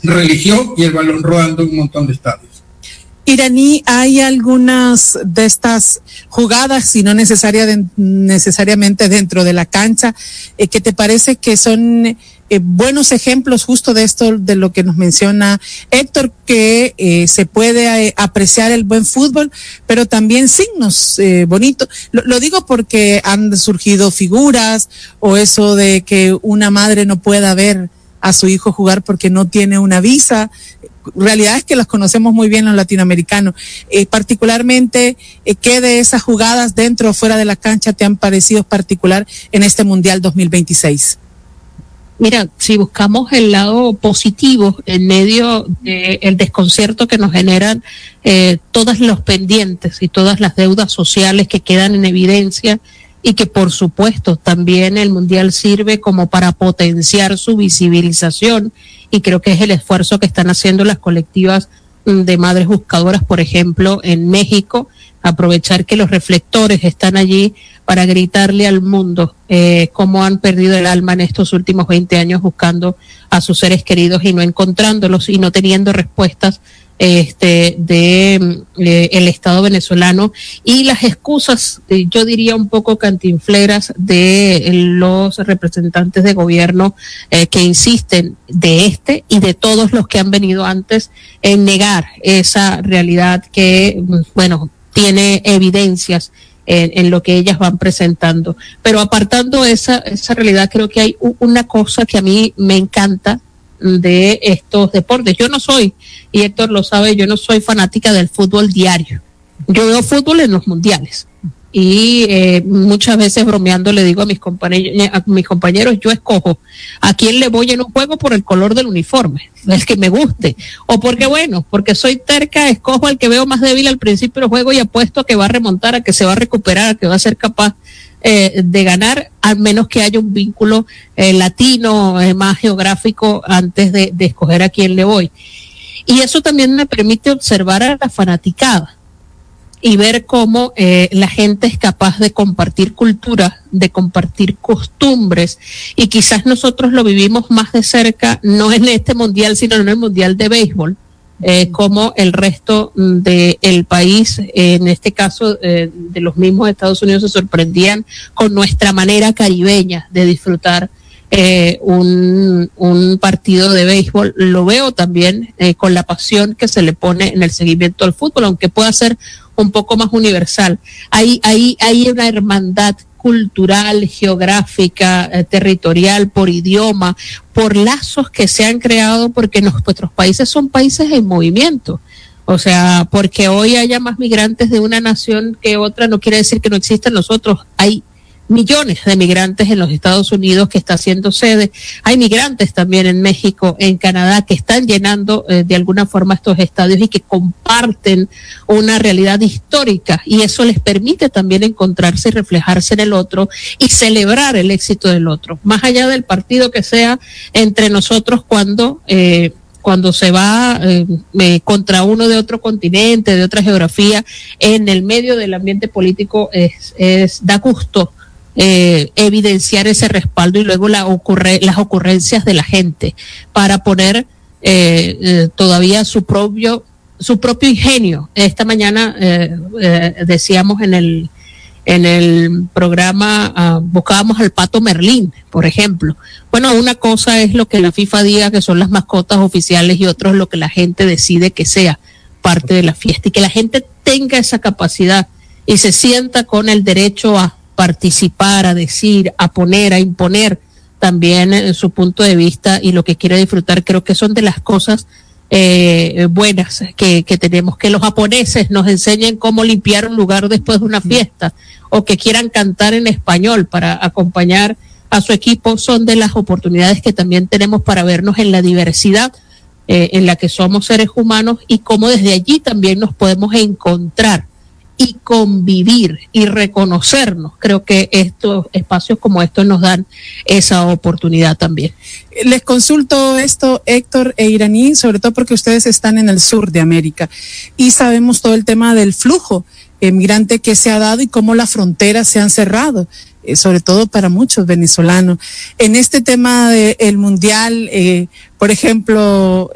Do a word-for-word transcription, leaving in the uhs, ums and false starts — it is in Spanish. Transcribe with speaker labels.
Speaker 1: religión y el balón rodando en un montón de estadios.
Speaker 2: Iraní, ¿hay algunas de estas jugadas, si no necesaria de, necesariamente dentro de la cancha, eh, que te parece que son eh, buenos ejemplos justo de esto, de lo que nos menciona Héctor, que eh, se puede eh, apreciar el buen fútbol, pero también signos eh, bonitos? Lo, lo digo porque han surgido figuras, o eso de que una madre no pueda ver a su hijo jugar porque no tiene una visa. Realidades que las conocemos muy bien los latinoamericanos. Eh, particularmente, eh, ¿qué de esas jugadas dentro o fuera de la cancha te han parecido particular en este Mundial dos mil veintiséis?
Speaker 3: Mira, si buscamos el lado positivo en medio del desconcierto que nos generan eh, todos los pendientes y todas las deudas sociales que quedan en evidencia, y que por supuesto también el Mundial sirve como para potenciar su visibilización, y creo que es el esfuerzo que están haciendo las colectivas de madres buscadoras, por ejemplo, en México, aprovechar que los reflectores están allí para gritarle al mundo eh, cómo han perdido el alma en estos últimos veinte años buscando a sus seres queridos y no encontrándolos y no teniendo respuestas este de eh, el Estado venezolano, y las excusas, eh, yo diría un poco cantinfleras, de eh, los representantes de gobierno eh, que insisten, de este y de todos los que han venido antes, en negar esa realidad que, bueno, tiene evidencias en, en lo que ellas van presentando. Pero apartando esa esa realidad, creo que hay u- una cosa que a mí me encanta de estos deportes. Yo no soy, y Héctor lo sabe, yo no soy fanática del fútbol diario. Yo veo fútbol en los mundiales y eh, muchas veces bromeando le digo a mis compañeros, a mis compañeros, yo escojo a quién le voy en un juego por el color del uniforme, el que me guste, o porque bueno, porque soy terca, escojo al que veo más débil al principio del juego y apuesto a que va a remontar, a que se va a recuperar, a que va a ser capaz Eh, de ganar, al menos que haya un vínculo eh, latino, eh, más geográfico, antes de, de escoger a quién le voy. Y eso también me permite observar a la fanaticada y ver cómo eh, la gente es capaz de compartir cultura, de compartir costumbres, y quizás nosotros lo vivimos más de cerca, no en este mundial, sino en el mundial de béisbol. Eh, como el resto del país, eh, en este caso eh, de los mismos Estados Unidos, se sorprendían con nuestra manera caribeña de disfrutar eh, un, un partido de béisbol. Lo veo también eh, con la pasión que se le pone en el seguimiento al fútbol, aunque pueda ser un poco más universal. Hay, hay, hay una hermandad cultural, geográfica, eh, territorial, por idioma, por lazos que se han creado, porque nuestros países son países en movimiento. O sea, porque hoy haya más migrantes de una nación que otra no quiere decir que no existan los otros. Hay millones de migrantes en los Estados Unidos que está haciendo sede. Hay migrantes también en México, en Canadá, que están llenando eh, de alguna forma estos estadios y que comparten una realidad histórica, y eso les permite también encontrarse y reflejarse en el otro y celebrar el éxito del otro, más allá del partido que sea entre nosotros cuando eh, cuando se va eh, eh, contra uno de otro continente, de otra geografía, en el medio del ambiente político es, es da gusto Eh, evidenciar ese respaldo y luego la ocurre, las ocurrencias de la gente para poner eh, eh, todavía su propio su propio ingenio. Esta mañana eh, eh, decíamos en el en el programa, uh, buscábamos al Pato Merlín, por ejemplo. Bueno, una cosa es lo que la FIFA diga que son las mascotas oficiales, y otro es lo que la gente decide que sea parte de la fiesta, y que la gente tenga esa capacidad y se sienta con el derecho a participar, a decir, a poner, a imponer también eh, su punto de vista y lo que quiere disfrutar. Creo que son de las cosas eh, buenas que, que tenemos. Que los japoneses nos enseñen cómo limpiar un lugar después de una fiesta, o que quieran cantar en español para acompañar a su equipo, son de las oportunidades que también tenemos para vernos en la diversidad eh, en la que somos seres humanos, y cómo desde allí también nos podemos encontrar y convivir y reconocernos. Creo que estos espacios como estos nos dan esa oportunidad también.
Speaker 2: Les consulto esto, Héctor e Iraní, sobre todo porque ustedes están en el sur de América y sabemos todo el tema del flujo migrante que se ha dado y cómo las fronteras se han cerrado, eh, sobre todo para muchos venezolanos. En este tema del mundial, eh, por ejemplo,